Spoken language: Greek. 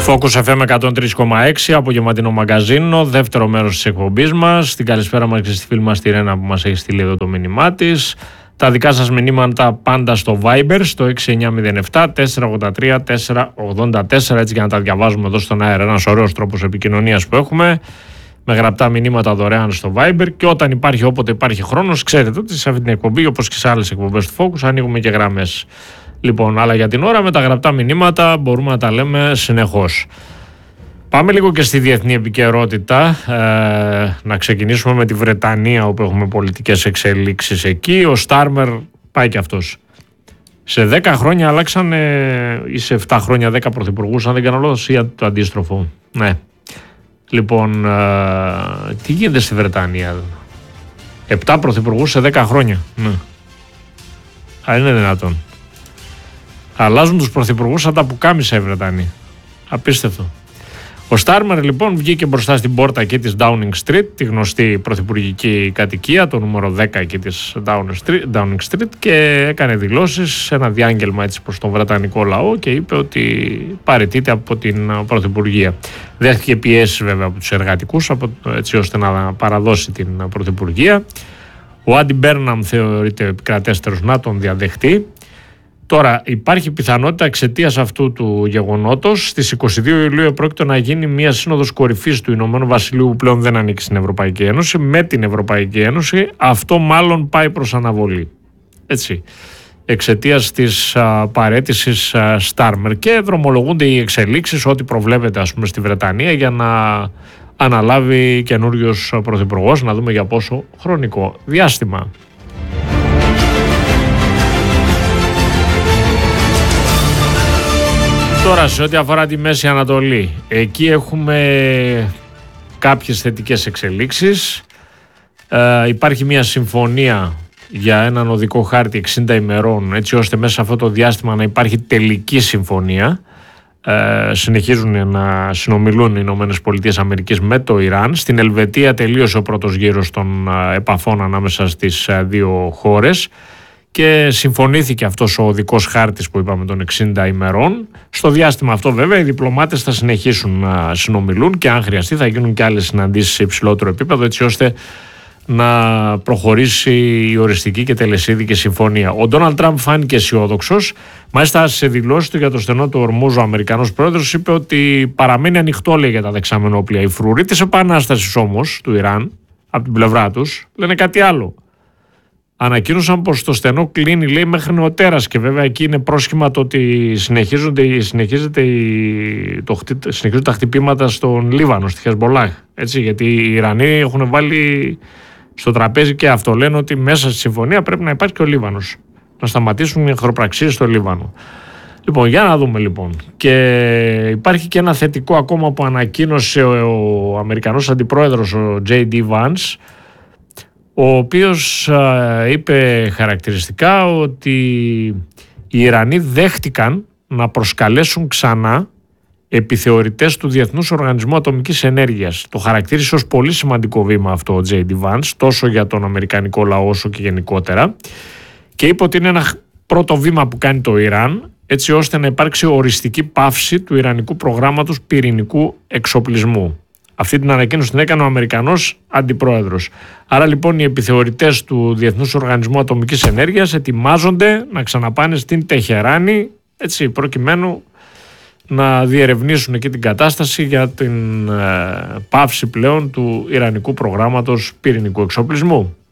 Focus FM 103,6, απογευματινό μαγκαζίνο, δεύτερο μέρος της εκπομπής μας. Την καλησπέρα μας και στη φίλη μας τη Ρένα που μας έχει στείλει εδώ το μήνυμά της. Τα δικά σας μηνύματα πάντα στο Viber, στο 6907-483-484, έτσι για να τα διαβάζουμε εδώ στον αέρα. Ένας ωραίος τρόπος επικοινωνίας που έχουμε, με γραπτά μηνύματα δωρεάν στο Viber, και όταν υπάρχει, όποτε υπάρχει χρόνος, ξέρετε ότι σε αυτή την εκπομπή, όπως και σε άλλες εκπομπές του Focus, ανοίγουμε και γραμμές. Λοιπόν, αλλά για την ώρα με τα γραπτά μηνύματα μπορούμε να τα λέμε συνεχώς. Πάμε λίγο και στη διεθνή επικαιρότητα, να ξεκινήσουμε με τη Βρετανία, όπου έχουμε πολιτικές εξελίξεις εκεί. Ο Στάρμερ πάει και αυτός. Σε 10 χρόνια αλλάξαν, ή σε 7 χρόνια 10 πρωθυπουργούς, αν δεν κάνω λάθος, ή το αντίστροφο. Ναι. Λοιπόν, τι γίνεται στη Βρετανία? 7 πρωθυπουργούς σε 10 χρόνια. Ναι. Αν είναι δυνατόν. Αλλάζουν τους πρωθυπουργούς σαν τα πουκάμισα οι Βρετανοί. Απίστευτο. Ο Στάρμερ λοιπόν βγήκε μπροστά στην πόρτα εκεί της Downing Street, τη γνωστή πρωθυπουργική κατοικία, το νούμερο 10 εκεί της Downing Street, και έκανε δηλώσεις σε ένα διάγγελμα έτσι προς τον βρετανικό λαό και είπε ότι παραιτείται από την πρωθυπουργία. Δέχτηκε πιέσεις βέβαια από τους εργατικούς έτσι ώστε να παραδώσει την πρωθυπουργία. Ο Άντι Μπέρναμ θεωρείται επικρατέστερος να τον διαδεχτεί. Τώρα, υπάρχει πιθανότητα εξαιτίας αυτού του γεγονότος στις 22 Ιουλίου πρόκειται να γίνει μια σύνοδος κορυφής του Ηνωμένου Βασιλείου, που πλέον δεν ανήκει στην Ευρωπαϊκή Ένωση, με την Ευρωπαϊκή Ένωση. Αυτό μάλλον πάει προς αναβολή. Έτσι. Εξαιτίας της παραίτησης Στάρμερ, και δρομολογούνται οι εξελίξεις, ό,τι προβλέπεται ας πούμε στη Βρετανία, για να αναλάβει καινούριος πρωθυπουργός, να δούμε για πόσο χρονικό διάστημα. Τώρα, σε ό,τι αφορά τη Μέση Ανατολή, εκεί έχουμε κάποιες θετικές εξελίξεις. Υπάρχει μια συμφωνία για έναν οδικό χάρτη 60 ημερών, έτσι ώστε μέσα σε αυτό το διάστημα να υπάρχει τελική συμφωνία. Συνεχίζουν να συνομιλούν οι ΗΠΑ με το Ιράν. Στην Ελβετία τελείωσε ο πρώτος γύρος των επαφών ανάμεσα στις δύο χώρες και συμφωνήθηκε αυτός ο οδικός χάρτης που είπαμε των 60 ημερών. Στο διάστημα αυτό βέβαια οι διπλωμάτες θα συνεχίσουν να συνομιλούν και αν χρειαστεί θα γίνουν και άλλες συναντήσεις σε υψηλότερο επίπεδο, έτσι ώστε να προχωρήσει η οριστική και τελεσίδικη συμφωνία. Ο Ντόναλντ Τραμπ φάνηκε αισιόδοξος. Μάλιστα σε δηλώσεις του για το στενό του Ορμούζ, ο Αμερικανός πρόεδρος είπε ότι παραμένει ανοιχτό, λέει, για τα δεξαμενόπλια. Οι φρουροί της επανάστασης όμως του Ιράν, από την πλευρά τους, λένε κάτι άλλο. Ανακοίνωσαν πως το στενό κλείνει, λέει, μέχρι νεοτέρας, και βέβαια εκεί είναι πρόσχημα το ότι συνεχίζονται τα χτυπήματα στον Λίβανο, στη Χεσμπολάχ. Έτσι, γιατί οι Ιρανοί έχουν βάλει στο τραπέζι και αυτό. Λένε ότι μέσα στη συμφωνία πρέπει να υπάρχει και ο Λίβανος. Να σταματήσουν οι εχθροπραξίες στο Λίβανο. Λοιπόν, για να δούμε λοιπόν. Και υπάρχει και ένα θετικό ακόμα που ανακοίνωσε ο Αμερικανός αντιπρόεδρος, ο J.D. Vance, ο οποίος είπε χαρακτηριστικά ότι οι Ιρανοί δέχτηκαν να προσκαλέσουν ξανά επιθεωρητές του Διεθνούς Οργανισμού Ατομικής Ενέργειας. Το χαρακτήρισε ως πολύ σημαντικό βήμα αυτό ο J.D. Vance, τόσο για τον αμερικανικό λαό όσο και γενικότερα, και είπε ότι είναι ένα πρώτο βήμα που κάνει το Ιράν, έτσι ώστε να υπάρξει οριστική πάυση του ιρανικού προγράμματος πυρηνικού εξοπλισμού. Αυτή την ανακοίνωση την έκανε ο Αμερικανός αντιπρόεδρος. Άρα λοιπόν οι επιθεωρητές του Διεθνούς Οργανισμού Ατομικής Ενέργειας ετοιμάζονται να ξαναπάνε στην Τεχεράνη, έτσι, προκειμένου να διερευνήσουν εκεί την κατάσταση για την πάυση πλέον του ιρανικού προγράμματος πυρηνικού εξοπλισμού.